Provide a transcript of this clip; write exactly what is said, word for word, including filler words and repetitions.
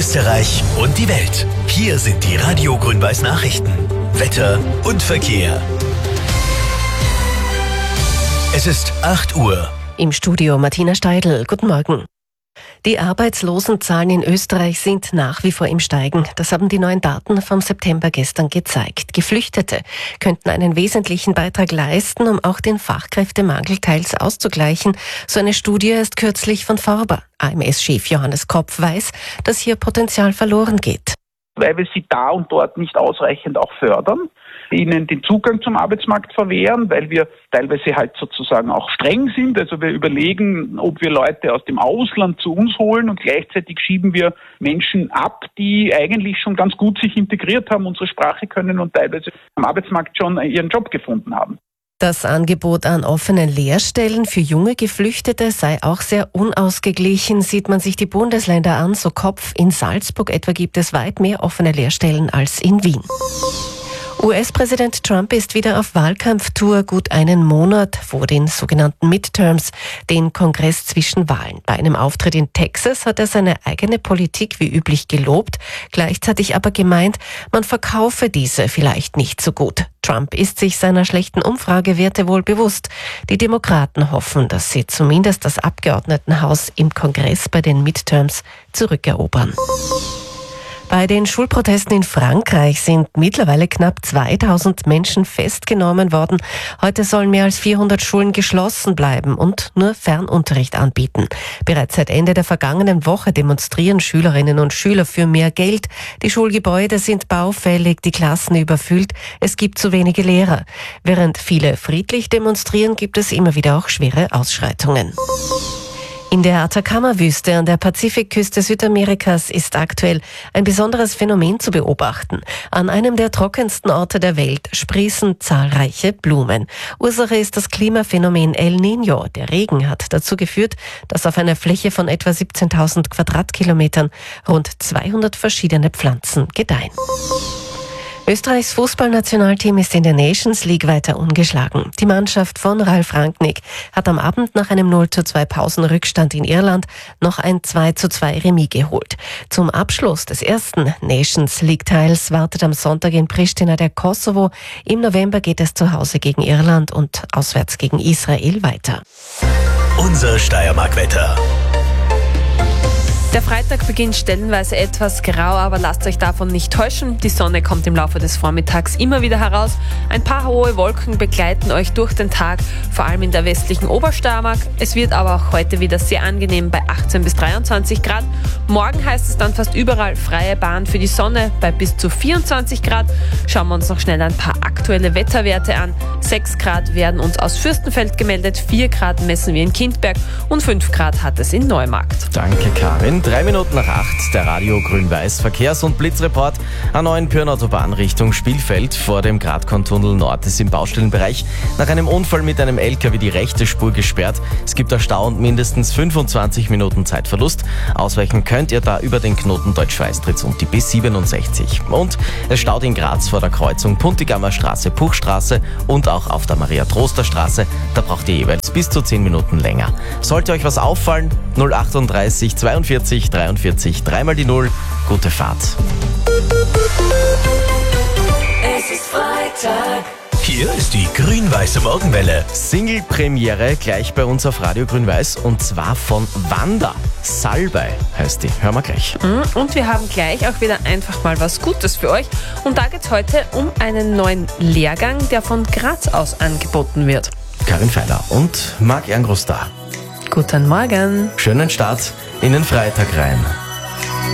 Österreich und die Welt. Hier sind die Radio Grün-Weiß Nachrichten. Wetter und Verkehr. Es ist acht Uhr. Im Studio Martina Steidl. Guten Morgen. Die Arbeitslosenzahlen in Österreich sind nach wie vor im Steigen. Das haben die neuen Daten vom September gestern gezeigt. Geflüchtete könnten einen wesentlichen Beitrag leisten, um auch den Fachkräftemangel teils auszugleichen. So eine Studie erst kürzlich von Forber. A M S-Chef Johannes Kopf weiß, dass hier Potenzial verloren geht. Weil wir sie da und dort nicht ausreichend auch fördern, ihnen den Zugang zum Arbeitsmarkt verwehren, weil wir teilweise halt sozusagen auch streng sind. Also wir überlegen, ob wir Leute aus dem Ausland zu uns holen und gleichzeitig schieben wir Menschen ab, die eigentlich schon ganz gut sich integriert haben, unsere Sprache können und teilweise am Arbeitsmarkt schon ihren Job gefunden haben. Das Angebot an offenen Lehrstellen für junge Geflüchtete sei auch sehr unausgeglichen. Sieht man sich die Bundesländer an, so Kopf, in Salzburg etwa gibt es weit mehr offene Lehrstellen als in Wien. U S-Präsident Trump ist wieder auf Wahlkampftour, gut einen Monat vor den sogenannten Midterms, den Kongress zwischen Wahlen. Bei einem Auftritt in Texas hat er seine eigene Politik wie üblich gelobt, gleichzeitig aber gemeint, man verkaufe diese vielleicht nicht so gut. Trump ist sich seiner schlechten Umfragewerte wohl bewusst. Die Demokraten hoffen, dass sie zumindest das Abgeordnetenhaus im Kongress bei den Midterms zurückerobern. Bei den Schulprotesten in Frankreich sind mittlerweile knapp zweitausend Menschen festgenommen worden. Heute sollen mehr als vierhundert Schulen geschlossen bleiben und nur Fernunterricht anbieten. Bereits seit Ende der vergangenen Woche demonstrieren Schülerinnen und Schüler für mehr Geld. Die Schulgebäude sind baufällig, die Klassen überfüllt, es gibt zu wenige Lehrer. Während viele friedlich demonstrieren, gibt es immer wieder auch schwere Ausschreitungen. In der Atacama-Wüste an der Pazifikküste Südamerikas ist aktuell ein besonderes Phänomen zu beobachten. An einem der trockensten Orte der Welt sprießen zahlreiche Blumen. Ursache ist das Klimaphänomen El Niño. Der Regen hat dazu geführt, dass auf einer Fläche von etwa siebzehntausend Quadratkilometern rund zweihundert verschiedene Pflanzen gedeihen. Österreichs Fußballnationalteam ist in der Nations League weiter ungeschlagen. Die Mannschaft von Ralf Rangnick hat am Abend nach einem null zu zwei Pausenrückstand in Irland noch ein zwei zu zwei Remis geholt. Zum Abschluss des ersten Nations League-Teils wartet am Sonntag in Pristina der Kosovo. Im November geht es zu Hause gegen Irland und auswärts gegen Israel weiter. Unser Steiermark-Wetter. Der Freitag beginnt stellenweise etwas grau, aber lasst euch davon nicht täuschen. Die Sonne kommt im Laufe des Vormittags immer wieder heraus. Ein paar hohe Wolken begleiten euch durch den Tag, vor allem in der westlichen Obersteiermark. Es wird aber auch heute wieder sehr angenehm bei achtzehn bis dreiundzwanzig Grad. Morgen heißt es dann fast überall freie Bahn für die Sonne bei bis zu vierundzwanzig Grad. Schauen wir uns noch schnell ein paar aktuelle Wetterwerte an. sechs Grad werden uns aus Fürstenfeld gemeldet, vier Grad messen wir in Kindberg und fünf Grad hat es in Neumarkt. Danke, Karin. Drei Minuten nach acht, der Radio Grün-Weiß Verkehrs- und Blitzreport an neuen Pyrnautobahn Richtung Spielfeld. Vor dem Gradkorntunnel Nord ist im Baustellenbereich nach einem Unfall mit einem L K W die rechte Spur gesperrt. Es gibt da Stau und mindestens fünfundzwanzig Minuten Zeitverlust. Ausweichen könnt ihr da über den Knoten Deutsch-Weistritz und die B siebenundsechzig. Und es staut in Graz vor der Kreuzung Puntigammer Straße, Puchstraße und auch auf der Maria-Troster-Straße. Da braucht ihr jeweils bis zu zehn Minuten länger. Sollte euch was auffallen, null achtunddreißig zweiundvierzig dreiundvierzig, dreimal die Null. Gute Fahrt. Es ist Freitag. Hier ist die grün-weiße Morgenwelle. Single-Premiere gleich bei uns auf Radio Grün-Weiß und zwar von Wanda. Salbei heißt die. Hören wir gleich. Und wir haben gleich auch wieder einfach mal was Gutes für euch. Und da geht es heute um einen neuen Lehrgang, der von Graz aus angeboten wird. Karin Feiler und Marc Erngroß da. Guten Morgen. Schönen Start in den Freitag rein.